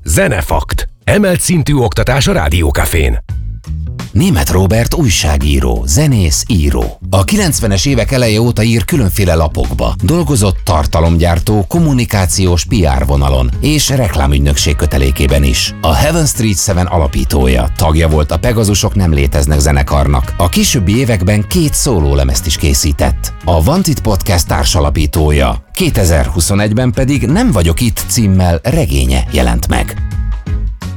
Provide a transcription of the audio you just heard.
Zenefakt. Emelt szintű oktatás a Rádiókafén. Németh Róbert újságíró, zenész, író. A 90-es évek eleje óta ír különféle lapokba. Dolgozott tartalomgyártó, kommunikációs PR vonalon és reklámügynökség kötelékében is. A Heaven Street 7 alapítója, tagja volt a Pegazusok nem léteznek zenekarnak. A későbbi években 2 szólólemezt is készített. A Wanted Podcast társalapítója. 2021-ben pedig Nem vagyok itt címmel regénye jelent meg.